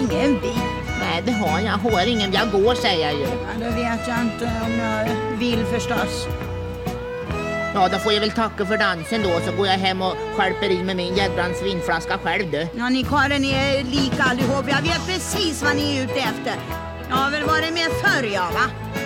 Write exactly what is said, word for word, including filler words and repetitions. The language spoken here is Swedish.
ingen bil. Nej, det har jag. Har ingen. Jag går, säger jag ju. Ja, då vet jag inte om jag vill förstås. Ja, då får jag väl tacka för dansen då. Så går jag hem och skärper i med min jädrans vinflaska själv du. Ja, ni karlar, ni är lika allihop. Jag vet precis vad ni är ute efter. Jag har väl varit med förr, ja, va?